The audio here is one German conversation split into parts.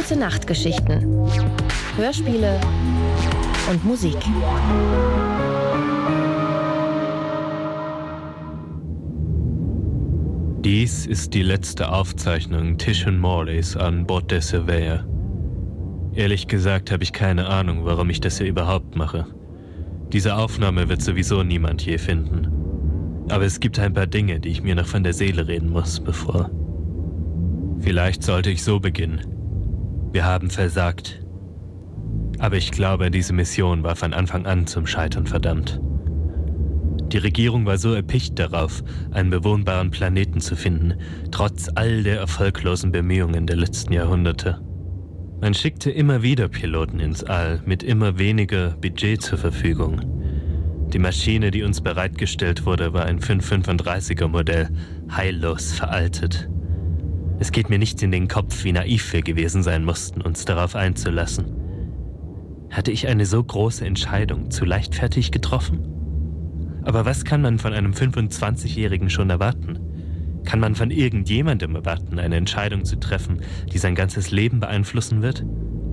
Kurze Nachtgeschichten, Hörspiele und Musik. Dies ist die letzte Aufzeichnung Tishon Morleys an Bord der Surveyor. Ehrlich gesagt habe ich keine Ahnung, warum ich das hier überhaupt mache. Diese Aufnahme wird sowieso niemand je finden. Aber es gibt ein paar Dinge, die ich mir noch von der Seele reden muss, bevor... Vielleicht sollte ich so beginnen. Wir haben versagt. Aber ich glaube, diese Mission war von Anfang an zum Scheitern verdammt. Die Regierung war so erpicht darauf, einen bewohnbaren Planeten zu finden, trotz all der erfolglosen Bemühungen der letzten Jahrhunderte. Man schickte immer wieder Piloten ins All mit immer weniger Budget zur Verfügung. Die Maschine, die uns bereitgestellt wurde, war ein 535er Modell, heillos veraltet. Es geht mir nicht in den Kopf, wie naiv wir gewesen sein mussten, uns darauf einzulassen. Hatte ich eine so große Entscheidung zu leichtfertig getroffen? Aber was kann man von einem 25-Jährigen schon erwarten? Kann man von irgendjemandem erwarten, eine Entscheidung zu treffen, die sein ganzes Leben beeinflussen wird?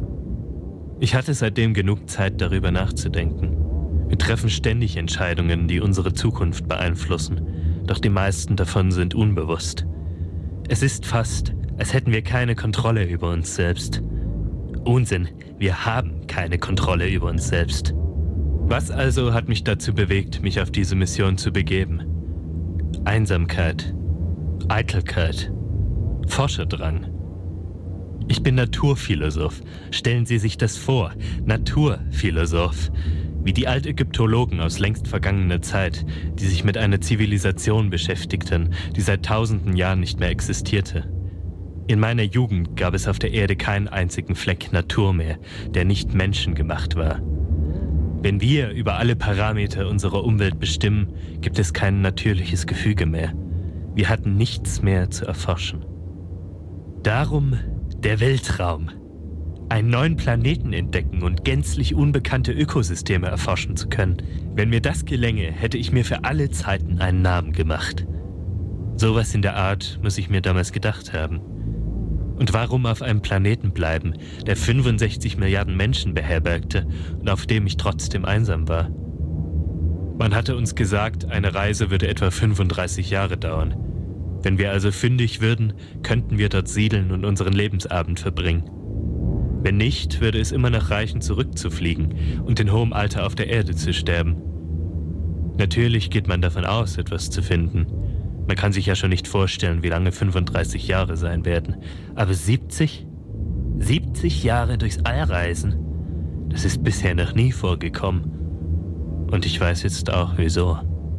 Ich hatte seitdem genug Zeit, darüber nachzudenken. Wir treffen ständig Entscheidungen, die unsere Zukunft beeinflussen, doch die meisten davon sind unbewusst. Es ist fast, als hätten wir keine Kontrolle über uns selbst. Unsinn, wir haben keine Kontrolle über uns selbst. Was also hat mich dazu bewegt, mich auf diese Mission zu begeben? Einsamkeit, Eitelkeit, Forscherdrang. Ich bin Naturphilosoph. Stellen Sie sich das vor, Naturphilosoph. Wie die Altägyptologen aus längst vergangener Zeit, die sich mit einer Zivilisation beschäftigten, die seit tausenden Jahren nicht mehr existierte. In meiner Jugend gab es auf der Erde keinen einzigen Fleck Natur mehr, der nicht menschengemacht war. Wenn wir über alle Parameter unserer Umwelt bestimmen, gibt es kein natürliches Gefüge mehr. Wir hatten nichts mehr zu erforschen. Darum der Weltraum. Einen neuen Planeten entdecken und gänzlich unbekannte Ökosysteme erforschen zu können. Wenn mir das gelänge, hätte ich mir für alle Zeiten einen Namen gemacht. Sowas in der Art muss ich mir damals gedacht haben. Und warum auf einem Planeten bleiben, der 65 Milliarden Menschen beherbergte und auf dem ich trotzdem einsam war? Man hatte uns gesagt, eine Reise würde etwa 35 Jahre dauern. Wenn wir also fündig würden, könnten wir dort siedeln und unseren Lebensabend verbringen. Wenn nicht, würde es immer noch reichen, zurückzufliegen und in hohem Alter auf der Erde zu sterben. Natürlich geht man davon aus, etwas zu finden. Man kann sich ja schon nicht vorstellen, wie lange 35 Jahre sein werden. Aber 70? 70 Jahre durchs All reisen? Das ist bisher noch nie vorgekommen. Und ich weiß jetzt auch, wieso.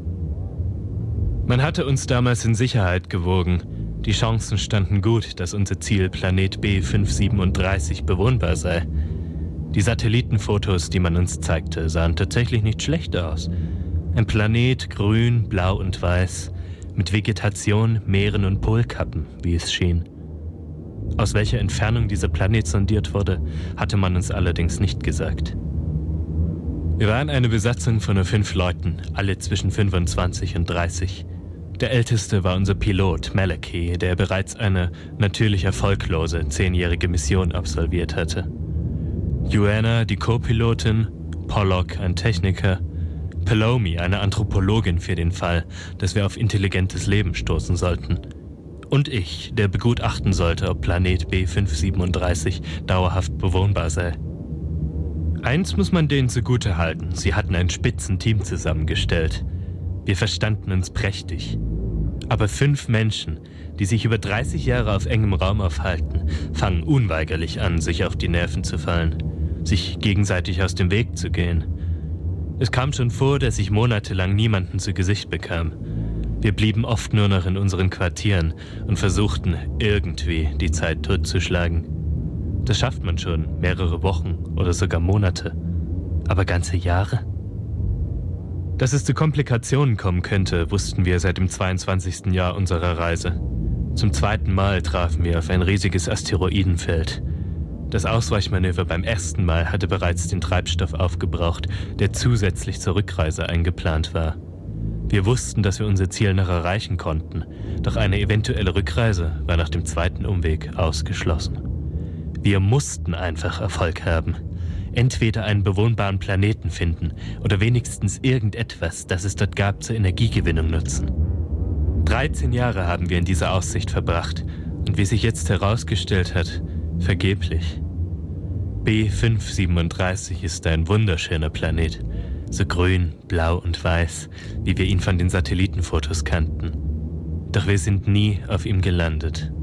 Man hatte uns damals in Sicherheit gewogen. Die Chancen standen gut, dass unser Ziel Planet B537 bewohnbar sei. Die Satellitenfotos, die man uns zeigte, sahen tatsächlich nicht schlecht aus. Ein Planet, grün, blau und weiß, mit Vegetation, Meeren und Polkappen, wie es schien. Aus welcher Entfernung dieser Planet sondiert wurde, hatte man uns allerdings nicht gesagt. Wir waren eine Besatzung von nur 5 Leuten, alle zwischen 25 und 30. Der älteste war unser Pilot, Malachi, der bereits eine natürlich erfolglose 10-jährige Mission absolviert hatte. Joanna, die Co-Pilotin, Pollock, ein Techniker, Palomi, eine Anthropologin für den Fall, dass wir auf intelligentes Leben stoßen sollten. Und ich, der begutachten sollte, ob Planet B537 dauerhaft bewohnbar sei. Eins muss man denen zugute halten, sie hatten ein Spitzenteam zusammengestellt. Wir verstanden uns prächtig. Aber 5 Menschen, die sich über 30 Jahre auf engem Raum aufhalten, fangen unweigerlich an, sich auf die Nerven zu fallen, sich gegenseitig aus dem Weg zu gehen. Es kam schon vor, dass ich monatelang niemanden zu Gesicht bekam. Wir blieben oft nur noch in unseren Quartieren und versuchten, irgendwie die Zeit totzuschlagen. Das schafft man schon, mehrere Wochen oder sogar Monate. Aber ganze Jahre? Dass es zu Komplikationen kommen könnte, wussten wir seit dem 22. Jahr unserer Reise. Zum 2. Mal trafen wir auf ein riesiges Asteroidenfeld. Das Ausweichmanöver beim ersten Mal hatte bereits den Treibstoff aufgebraucht, der zusätzlich zur Rückreise eingeplant war. Wir wussten, dass wir unser Ziel noch erreichen konnten, doch eine eventuelle Rückreise war nach dem 2. Umweg ausgeschlossen. Wir mussten einfach Erfolg haben. Entweder einen bewohnbaren Planeten finden oder wenigstens irgendetwas, das es dort gab, zur Energiegewinnung nutzen. 13 Jahre haben wir in dieser Aussicht verbracht und wie sich jetzt herausgestellt hat, vergeblich. B537 ist ein wunderschöner Planet, so grün, blau und weiß, wie wir ihn von den Satellitenfotos kannten. Doch wir sind nie auf ihm gelandet.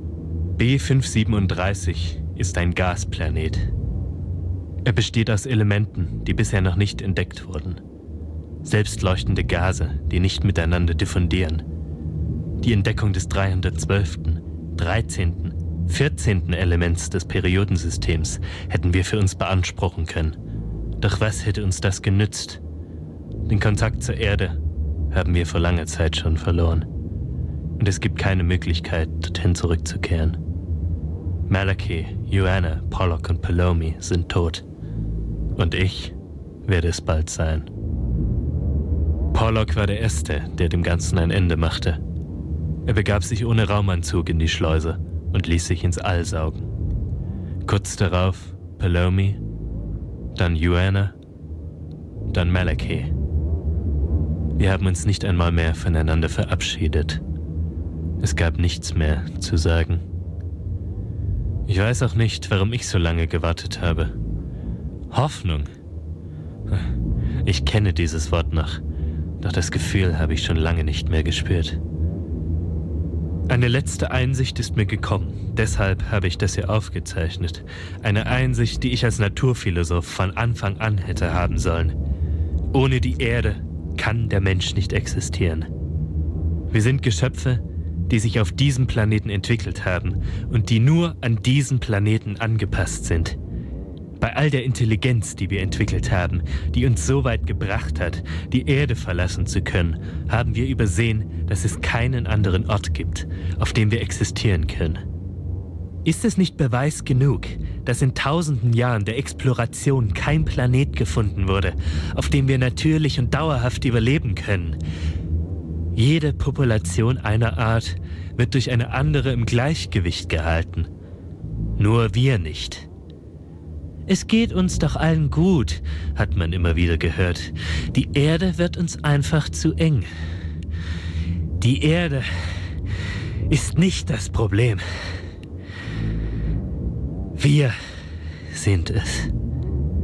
B537 ist ein Gasplanet. Er besteht aus Elementen, die bisher noch nicht entdeckt wurden. Selbstleuchtende Gase, die nicht miteinander diffundieren. Die Entdeckung des 312., 13., 14. Elements des Periodensystems hätten wir für uns beanspruchen können. Doch was hätte uns das genützt? Den Kontakt zur Erde haben wir vor langer Zeit schon verloren. Und es gibt keine Möglichkeit, dorthin zurückzukehren. Malachi, Joanna, Pollock und Palomi sind tot. Und ich werde es bald sein. Pollock war der Erste, der dem Ganzen ein Ende machte. Er begab sich ohne Raumanzug in die Schleuse und ließ sich ins All saugen. Kurz darauf Palomi, dann Joanna, dann Malachi. Wir haben uns nicht einmal mehr voneinander verabschiedet. Es gab nichts mehr zu sagen. Ich weiß auch nicht, warum ich so lange gewartet habe. Hoffnung. Ich kenne dieses Wort noch, doch das Gefühl habe ich schon lange nicht mehr gespürt. Eine letzte Einsicht ist mir gekommen, deshalb habe ich das hier aufgezeichnet. Eine Einsicht, die ich als Naturphilosoph von Anfang an hätte haben sollen. Ohne die Erde kann der Mensch nicht existieren. Wir sind Geschöpfe, die sich auf diesem Planeten entwickelt haben und die nur an diesen Planeten angepasst sind. Bei all der Intelligenz, die wir entwickelt haben, die uns so weit gebracht hat, die Erde verlassen zu können, haben wir übersehen, dass es keinen anderen Ort gibt, auf dem wir existieren können. Ist es nicht Beweis genug, dass in tausenden Jahren der Exploration kein Planet gefunden wurde, auf dem wir natürlich und dauerhaft überleben können? Jede Population einer Art wird durch eine andere im Gleichgewicht gehalten. Nur wir nicht. Es geht uns doch allen gut, hat man immer wieder gehört. Die Erde wird uns einfach zu eng. Die Erde ist nicht das Problem. Wir sind es.